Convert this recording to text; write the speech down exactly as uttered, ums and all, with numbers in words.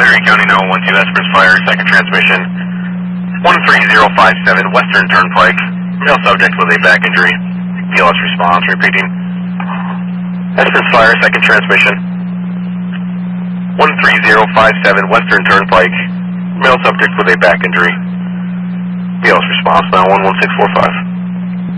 Erie County nine one two, Esperance Fire, second transmission, one three zero five seven Western Turnpike, male subject with a back injury. B L S response, repeating. Esperance Fire, second transmission, one three zero five seven Western Turnpike, male subject with a back injury. B L S response, now one one six four five.